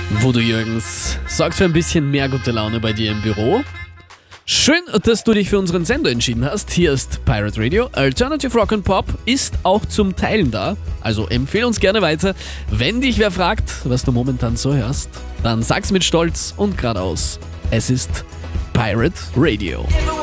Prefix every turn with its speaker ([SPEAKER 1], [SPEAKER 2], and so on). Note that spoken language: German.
[SPEAKER 1] Voodoo Jürgens sorgt für ein bisschen mehr gute Laune bei dir im Büro. Schön, dass du dich für unseren Sender entschieden hast. Hier ist Pirate Radio. Alternative Rock and Pop ist auch zum Teilen da. Also empfehle uns gerne weiter. Wenn dich wer fragt, was du momentan so hörst, dann sag's mit Stolz und geradeaus. Es ist Pirate Radio.